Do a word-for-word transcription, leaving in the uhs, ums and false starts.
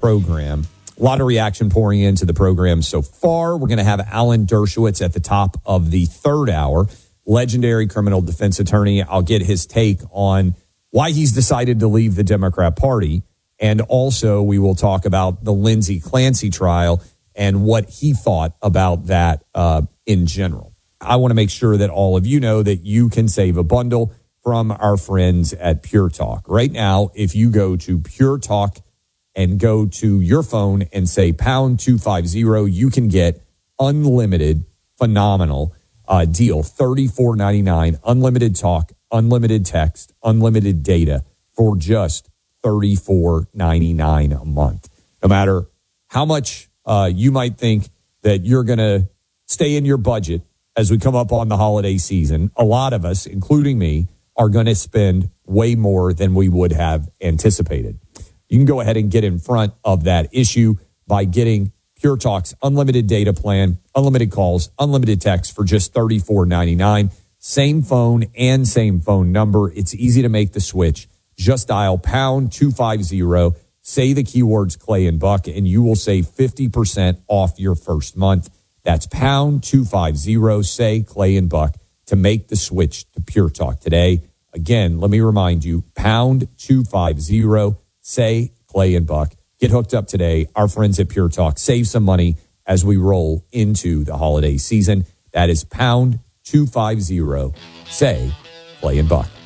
program. A lot of reaction pouring into the program so far. We're going to have Alan Dershowitz at the top of the third hour, legendary criminal defense attorney. I'll get his take on why he's decided to leave the Democrat Party. And also we will talk about the Lindsey Clancy trial and what he thought about that uh, in general. I want to make sure that all of you know that you can save a bundle from our friends at Pure Talk. Right now, if you go to Pure Talk and go to your phone and say pound two fifty, you can get unlimited, phenomenal uh, deal, thirty-four ninety-nine, unlimited talk, unlimited text, unlimited data for just thirty-four ninety-nine a month. No matter how much uh, you might think that you're going to stay in your budget as we come up on the holiday season, a lot of us, including me, are going to spend way more than we would have anticipated. You can go ahead and get in front of that issue by getting Pure Talk's unlimited data plan, unlimited calls, unlimited text for just thirty-four ninety-nine. Same phone and same phone number. It's easy to make the switch. Just dial pound two fifty, say the keywords Clay and Buck, and you will save fifty percent off your first month. That's pound two fifty, say Clay and Buck to make the switch to Pure Talk today. Again, let me remind you, pound two fifty, say Clay and Buck. Get hooked up today. Our friends at Pure Talk, save some money as we roll into the holiday season. That is pound two fifty, say Clay and Buck.